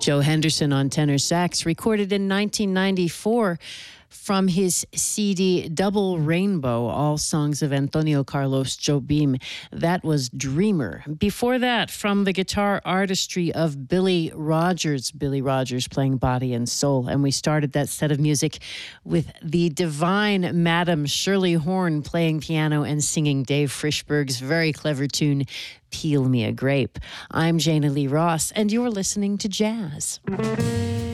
Joe Henderson on tenor sax, recorded in 1994 from his CD Double Rainbow, all songs of Antonio Carlos Jobim. That was Dreamer. Before that, from the guitar artistry of Billy Rogers playing Body and Soul. And we started that set of music with the divine Madam Shirley Horn playing piano and singing Dave Frischberg's very clever tune, Peel Me a Grape. I'm Jana Lee Ross, and you're listening to Jazz.